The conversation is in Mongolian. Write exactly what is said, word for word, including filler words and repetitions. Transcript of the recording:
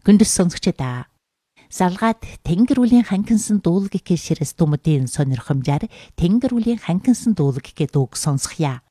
Хүндс сонсогчдаа. Салгаад Тэнгэр үлийн ханкинсан дуулаг гэхээс ширэс тумдын сонирхомжаар Тэнгэр үлийн ханкинсан дуулаг гэдэг үг сонсхъя.